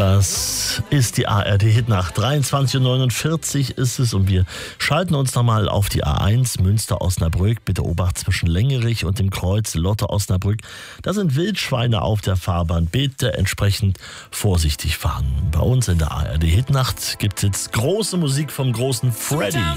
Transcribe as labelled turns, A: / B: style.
A: Das ist die ARD-Hitnacht. 23:49 Uhr ist es und wir schalten uns nochmal auf die A1 Münster-Osnabrück. Bitte Obacht zwischen Längerich und dem Kreuz Lotte-Osnabrück. Da sind Wildschweine auf der Fahrbahn. Bitte entsprechend vorsichtig fahren. Bei uns in der ARD-Hitnacht gibt es jetzt große Musik vom großen Freddy.